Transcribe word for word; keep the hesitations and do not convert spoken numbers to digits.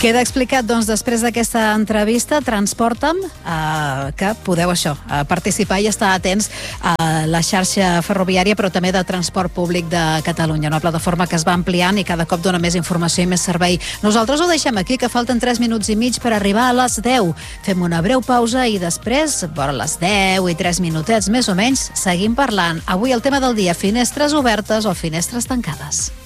Queda explicat, doncs, després d'aquesta entrevista, Transporta'm, eh, que podeu això, eh, participar i estar atents a la xarxa ferroviària, però també de transport públic de Catalunya, una plataforma que es va ampliant i cada cop dona més informació i més servei. Nosaltres ho deixem aquí, que falten tres minuts i mig per arribar a les deu. Fem una breu pausa i després, vora les deu i tres minutets més o menys, seguim parlant. Avui el tema del dia, finestres obertes o finestres tancades.